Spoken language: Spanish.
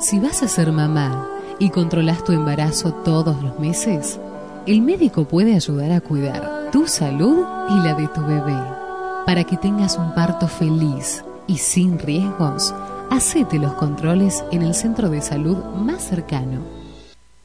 Si vas a ser mamá y controlas tu embarazo todos los meses, el médico puede ayudar a cuidar tu salud y la de tu bebé. Para que tengas un parto feliz y sin riesgos, hacete los controles en el centro de salud más cercano.